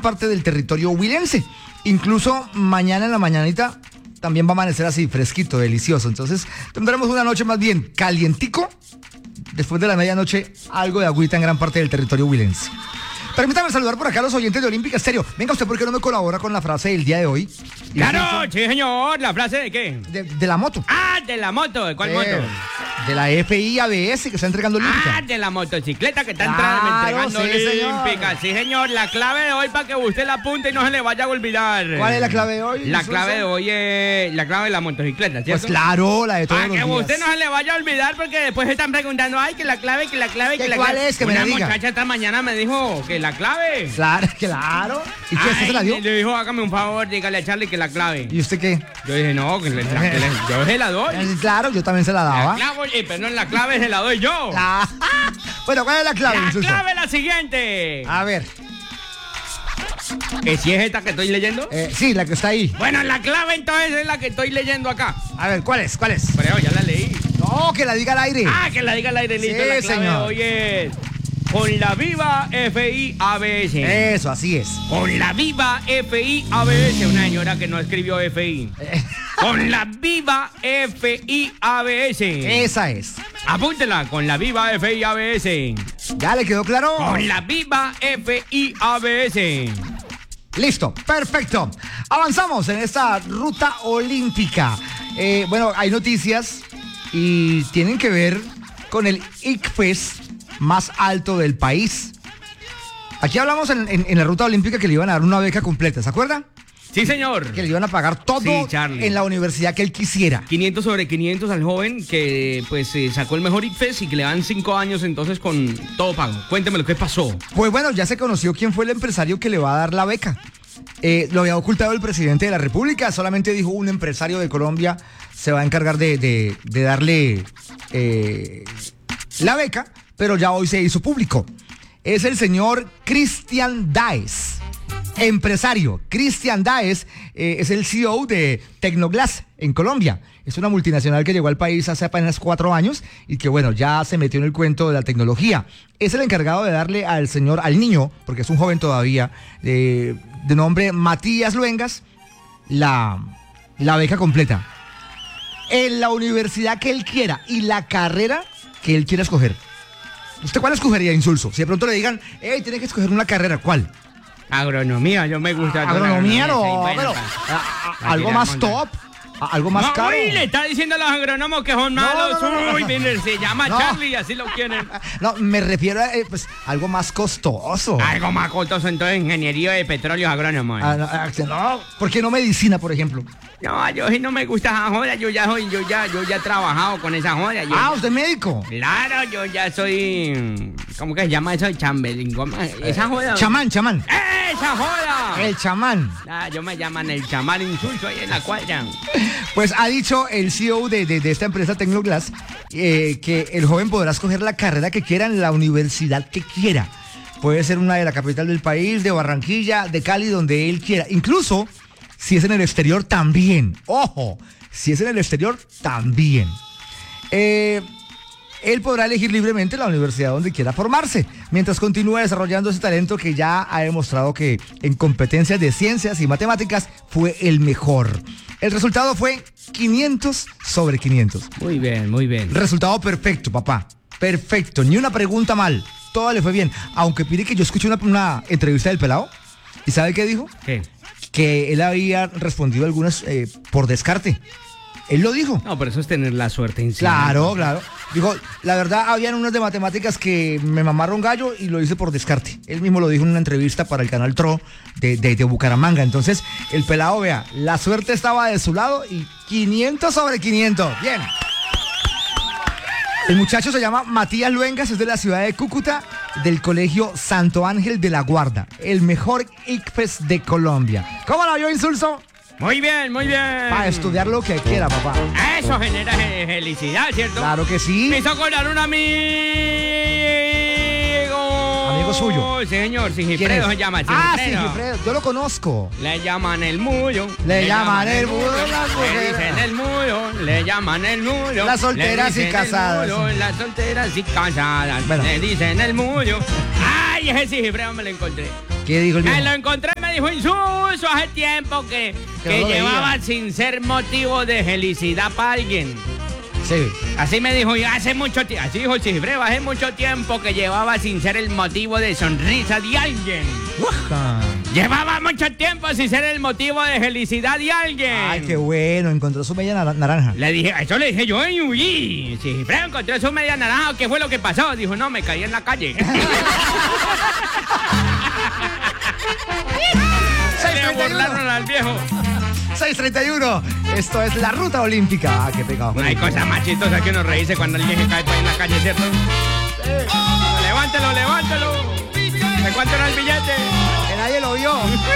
parte del territorio huilense. Incluso mañana en la mañanita también va a amanecer así, fresquito, delicioso. Entonces tendremos una noche más bien calientico. Después de la medianoche, algo de agüita en gran parte del territorio huilense. Permítame saludar por acá a los oyentes de Olímpica Estéreo. Venga, ¿usted por qué no me colabora con la frase del día de hoy? Claro, sí, señor. ¿La frase de qué? De la moto. Ah, de la moto. ¿De cuál moto? De la FI ABS que está entregando Olímpica. Ah, de la motocicleta que está sí, entregando Olímpica. señor. Sí, señor. La clave de hoy para que usted la apunte y no se le vaya a olvidar. ¿Cuál es la clave de hoy? La clave de hoy es la clave de la motocicleta, ¿cierto? Pues claro, la de todos Para los que días. usted no se le vaya a olvidar porque después están preguntando, ay, que la clave, que la clave, que la ¿Cuál clave. es? Que me la Una diga. muchacha esta mañana me dijo que la clave. Claro, claro. ¿Y qué? ¿Usted se la dio? Le dijo, hágame un favor, dígale a Charlie que la clave. ¿Y usted qué? Yo dije, no, yo se la doy. Claro, yo también se la daba. Pero no, la clave se la doy yo. Bueno, ¿cuál es la clave? La Insulso? clave es la siguiente. A ver. ¿Que si es esta que estoy leyendo? Sí, la que está ahí. Bueno, la clave entonces es la que estoy leyendo acá. A ver, ¿cuál es? ¿Cuál es? Pero ya la leí. No, que la diga al aire. Ah, que la diga al aire, listo. Sí, La clave señor. de hoy es con la viva FI-ABS. Eso, así es. Con la viva FI-ABS. Una señora que no escribió FI. Con la viva FI-ABS. Esa es. Apúntela, con la viva FI-ABS. ¿Ya le quedó claro? Con la viva FI-ABS. Listo, perfecto. Avanzamos en esta ruta olímpica. Bueno, hay noticias y tienen que ver con el ICFES más alto del país. Aquí hablamos en la ruta olímpica que le iban a dar una beca completa, ¿se acuerda? Sí, señor. Que le iban a pagar todo Sí, Charlie. en la universidad que él quisiera. 500 sobre 500 al joven que pues sacó el mejor ICFES y que le dan 5 años entonces con todo pago. Cuénteme lo que pasó. Pues bueno, ya se conoció quién fue el empresario que le va a dar la beca. Lo había ocultado el presidente de la República, solamente dijo un empresario de Colombia se va a encargar de darle la beca, pero ya hoy se hizo público. Es el señor Cristian Daes. Empresario, Cristian Daes es el CEO de Tecnoglass en Colombia. Es una multinacional que llegó al país hace apenas 4 años y que bueno, ya se metió en el cuento de la tecnología. Es el encargado de darle al niño, porque es un joven todavía, de nombre Matías Luengas, la beca completa. En la universidad que él quiera y la carrera que él quiera escoger. ¿Usted cuál escogería, Insulso? Si de pronto le digan, hey, tienes que escoger una carrera, ¿cuál? Agronomía, yo me gusta. Agronomía no, sí, bueno, pero para algo tirar más monta. top, algo más caro. Uy, le está diciendo a los agrónomos que son malos. no. Uy, mire, se llama No. Charlie, así lo quieren. No, me refiero a pues, algo más costoso. Algo más costoso, entonces, ingeniería de petróleos agrónomos. No, ¿por qué no medicina, por ejemplo? No, yo sí no me gusta esa joda, yo ya he trabajado con esa joda. ¿Usted es médico? Claro, yo ya soy, ¿cómo que se llama eso? Chambelín, ¿cómo? Esa joda. Chamán. ¡Esa joda! El chamán. Yo me llaman el chamán Insulso ahí en la cuadra. Pues ha dicho el CEO de esta empresa Tecnoglass que el joven podrá escoger la carrera que quiera en la universidad que quiera. Puede ser una de la capital del país, de Barranquilla, de Cali, donde él quiera. Incluso si es en el exterior también. Ojo, si es en el exterior también. Él podrá elegir libremente la universidad donde quiera formarse, mientras continúa desarrollando ese talento que ya ha demostrado que en competencias de ciencias y matemáticas fue el mejor. El resultado fue 500 sobre 500. Muy bien, muy bien. Resultado perfecto, papá. Perfecto, ni una pregunta mal. Todo le fue bien. Aunque pide que yo escuché una entrevista del pelado. ¿Y sabe qué dijo? ¿Qué? Que él había respondido algunas por descarte. Él lo dijo. No, pero eso es tener la suerte en sí. Claro. Dijo, la verdad, habían unas de matemáticas que me mamaron gallo y lo hice por descarte. Él mismo lo dijo en una entrevista para el canal TRO de Bucaramanga. Entonces, el pelado, vea, la suerte estaba de su lado y 500 sobre 500. Bien. El muchacho se llama Matías Luengas, es de la ciudad de Cúcuta, del colegio Santo Ángel de la Guarda, el mejor ICFES de Colombia. ¿Cómo la vio, Insulso? Muy bien, muy bien. Para estudiar lo que quiera, papá. Eso genera felicidad, ¿cierto? Claro que sí. Me hizo acordar un amigo. Amigo suyo. Sí, señor, ¿Quién Sigifredo es? se llama. Sigifredo, yo lo conozco. Le llaman el muyo. Le llaman el muyo, las Le mujeres. dicen el muyo. Le llaman el muyo. Las solteras Le y dicen el casadas. muyo, las solteras y casadas. Bueno. Le dicen el muyo. Ay, ese Sigifredo me lo encontré. ¿Qué dijo el Me viejo? lo encontré. dijo en su uso hace tiempo que no lo llevaba veía. sin ser motivo de felicidad para alguien. Sí. Así me dijo, y hace mucho tiempo, así dijo Cifreva, hace mucho tiempo que llevaba sin ser el motivo de sonrisa de alguien. Uaja. Llevaba mucho tiempo sin ser el motivo de felicidad de alguien. Ay, qué bueno, encontró su media naranja. Le dije, eso le dije yo, uy, Cifreva encontró su media naranja, ¿qué fue lo que pasó? Dijo, no, me caí en la calle. Le burlaron al viejo. 6:31. Esto es la ruta olímpica. Ah, qué pegado. No hay cosa más chistosa que uno reírse cuando alguien se cae por ahí en la calle, ¿cierto? Levántelo, levántelo. ¿De cuánto era el billete? Que nadie lo vio.